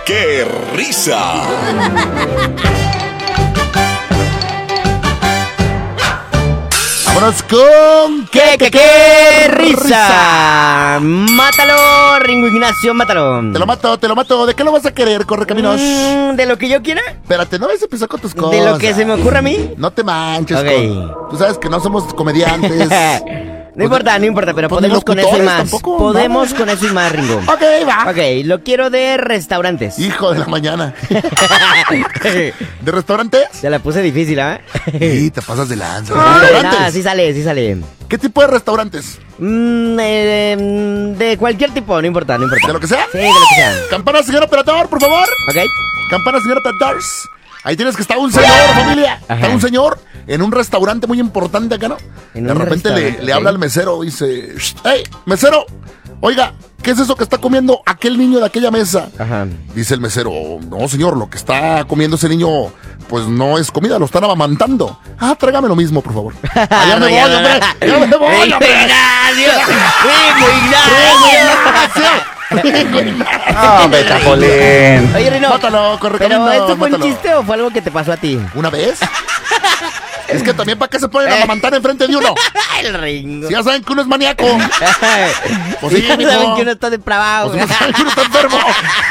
¡Qué risa! Vámonos con... ¡Qué risa! ¡Mátalo, Ringo Ignacio, mátalo! Te lo mato. ¿De qué lo vas a querer, Correcaminos? ¿De lo que yo quiera? Espérate, no vas a empezar con tus cosas. ¿De lo que se me ocurra a mí? No te manches, Ok. Tú sabes que no somos comediantes. No importa, pero pues ni podemos con eso y locutores más. tampoco, Podemos nada. con eso y más, Ringo. Ok, va. Ok, lo quiero de restaurantes. Hijo de la mañana. ¿De restaurantes? Se la puse difícil, ¿ah? Sí, te pasas de lanza. Nada, ¿Restaurantes? sí sale. ¿Qué tipo de restaurantes? De cualquier tipo, no importa. ¿De lo que sea? Sí, de lo que sea. Campana, señor operador, por favor. Ok. Campana, señor operador. Ahí tienes que estar un señor, familia. Ajá. Está un señor en un restaurante muy importante acá, ¿no? En De un repente restaurante, le habla ok. al mesero, dice: ¡Hey, mesero! Oiga, ¿qué es eso que está comiendo aquel niño de aquella mesa? Ajá. Dice el mesero: no, señor, lo que está comiendo ese niño, pues no es comida, lo están amamantando. Ah, tráigame lo mismo, por favor. Allá me voy, hombre. Ya me voy, ¡Ringo hombre. Ignacio! ¡Ringo Ignacio! Hombre, Chapolín. Oye, Rino, Mátalo, corre ¿pero camino, esto fue un mátalo. chiste o fue algo que te pasó a ti? ¿Una vez? Es que también, ¿para qué se ponen a amamantar enfrente de uno? El Ringo. Si ya saben que uno es maníaco. Pues sí, Ya mijo. saben que uno está depravado. Pues ya saben que uno está enfermo.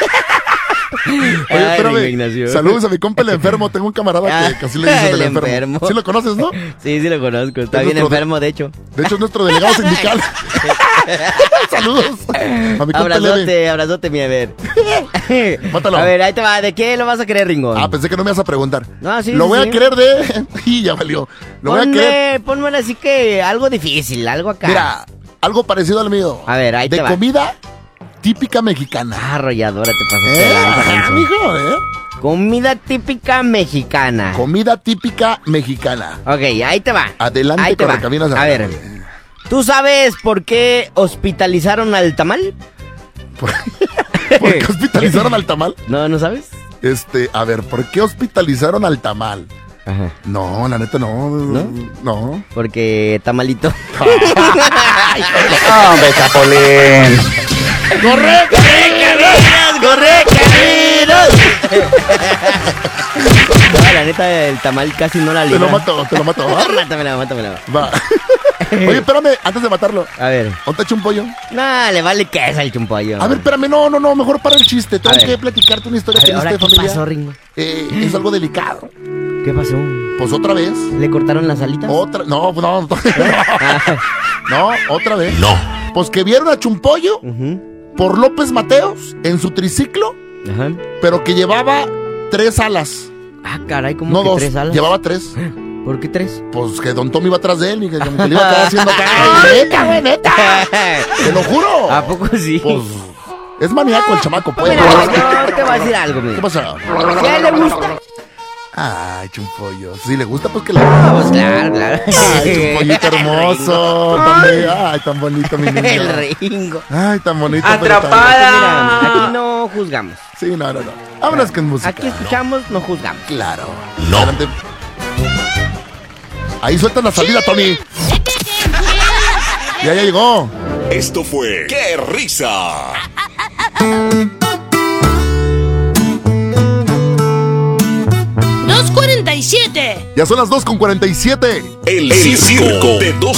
Oye, Ay, Ringo espérame. Ignacio. Saludos a mi compa el enfermo. Tengo un camarada que así le dicen el El enfermo. enfermo. ¿Sí lo conoces, no? Sí, lo conozco. Está Es bien nuestro enfermo, de hecho. De hecho, es nuestro delegado sindical. Saludos a mi compa Leve. Abrazote, mi ver. Mátalo. A ver, ahí te va. ¿De qué lo vas a querer, Ringo? Ah, pensé que no me ibas a preguntar. No, sí, Lo sí, voy sí. a querer de... Y ya valió. Lo voy a querer... Ponme así que algo difícil, algo acá. Mira, algo parecido al mío. A ver, ahí de te va. comida típica mexicana. Ah, arrolladora te pasaste de lanza, Renzo. Amigo, Comida típica mexicana. Comida típica mexicana. Ok, ahí te va. Adelante, ahí te va. Correcaminos. A ver, ¿tú sabes por qué hospitalizaron al tamal? ¿Por qué hospitalizaron al tamal? ¿No sabes? A ver, ¿por qué hospitalizaron al tamal? Ajá. No, la neta no. No. Porque tamalito. Hombre, Chapolín. ¡Corre! ¡Corre, caminos! No, la neta, el tamal casi no la Te libra. lo mato. ¿va? Mátamela. Va. Oye, espérame, antes de matarlo. A ver. ¿Dónde echa un pollo? No, le vale queso al chumpollo. A ver, espérame, no, mejor para el chiste. Tengo A ver. que platicarte una historia A ver, triste, ¿ahora qué familia. pasó, Ringo? Es algo delicado. ¿Qué pasó? Pues otra vez. ¿Le cortaron las alitas? Otra. No. No, otra vez. No. Pues que vieron a Chumpollo Ujú. por López Mateos en su triciclo, Ajá. pero que llevaba 3 alas. Ah, caray, ¿cómo No que 2, 3 alas? llevaba 3. ¿Por qué 3? Pues que Don Tommy iba atrás de él y que como que le iba a quedar haciendo acá. Neta, güey, neta. Te lo juro. ¿A poco sí? Pues es maníaco el chamaco, pues. Mira, yo te voy a decir algo, ¿Qué mira. pasa? Si a él le gusta. Ay, Chumpollo. Si le gusta, pues que le Ah, pues guste. claro. Ay, Chumpollito hermoso. Tan bello. Ay, tan bonito, mi niño. El Ringo. Ay, tan bonito. Atrapada. Mira, aquí no juzgamos. Sí, no. Vámonos con música. Aquí escuchamos, no juzgamos. Claro. No. Adelante. Ahí suelta la salida, Tony. Ya llegó. Esto fue ¡Qué risa! ¡2:47! Ya son las 2:47. El circo de dos